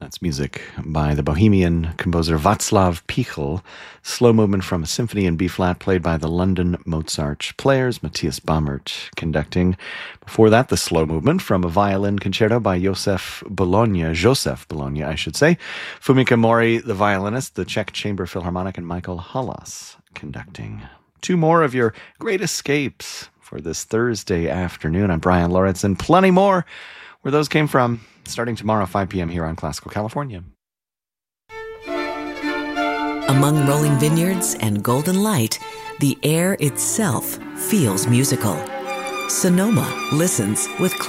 That's music by the Bohemian composer Václav Pichl, slow movement from a symphony in B-flat played by the London Mozart Players, Matthias Baumert conducting. Before that, the slow movement from a violin concerto by Joseph Bologna, I should say. Fumika Mori, the violinist, the Czech Chamber Philharmonic, and Michael Hallas conducting. Two more of your great escapes for this Thursday afternoon. I'm Brian Lawrence, and plenty more where those came from, starting tomorrow, 5 p.m. here on Classical California. Among rolling vineyards and golden light, the air itself feels musical. Sonoma listens with